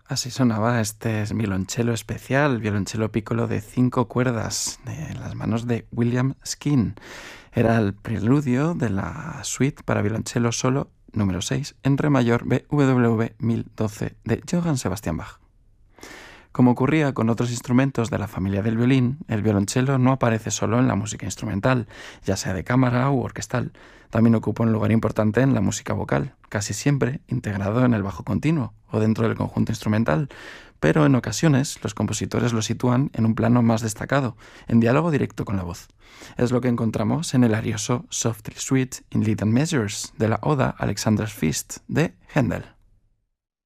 Así sonaba este violonchelo especial, violonchelo piccolo de 5 cuerdas, en las manos de William Skeen. Era el preludio de la suite para violonchelo solo número 6 en re mayor BWV 1012 de Johann Sebastian Bach. Como ocurría con otros instrumentos de la familia del violín, el violonchelo no aparece solo en la música instrumental, ya sea de cámara u orquestal. También ocupa un lugar importante en la música vocal, casi siempre integrado en el bajo continuo o dentro del conjunto instrumental, pero en ocasiones los compositores lo sitúan en un plano más destacado, en diálogo directo con la voz. Es lo que encontramos en el arioso Softly Sweet in Little Measures de la Oda Alexander's Feast de Händel.